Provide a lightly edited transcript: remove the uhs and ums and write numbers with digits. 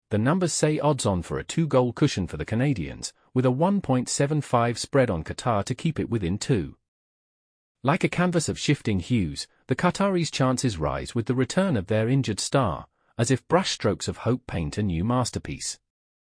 The numbers say odds-on for a 2-goal cushion for the Canadians, with a 1.75 spread on Qatar to keep it within 2. Like a canvas of shifting hues, the Qataris' chances rise with the return of their injured star, as if brushstrokes of hope paint a new masterpiece.